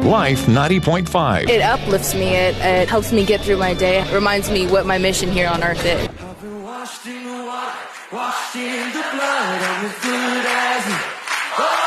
Life 90.5. It uplifts me. It helps me get through my day. It reminds me what my mission here on earth is. I've been washed in the water, washed in the blood. I'm as good as new.